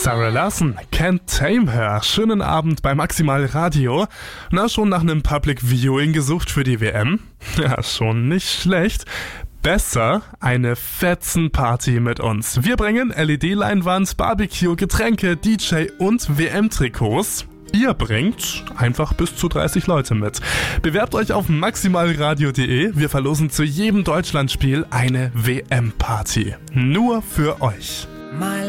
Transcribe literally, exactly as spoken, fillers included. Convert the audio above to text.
Sarah Larson, Can't Tame Her. Schönen Abend bei Maximal Radio. Na, schon nach einem Public Viewing gesucht für die W M? Ja, schon nicht schlecht. Besser eine Fetzenparty mit uns. Wir bringen L E D-Leinwand, Barbecue, Getränke, D J und W M-Trikots. Ihr bringt einfach bis zu dreißig Leute mit. Bewerbt euch auf maximalradio punkt de. Wir verlosen zu jedem Deutschlandspiel eine W M-Party. Nur für euch.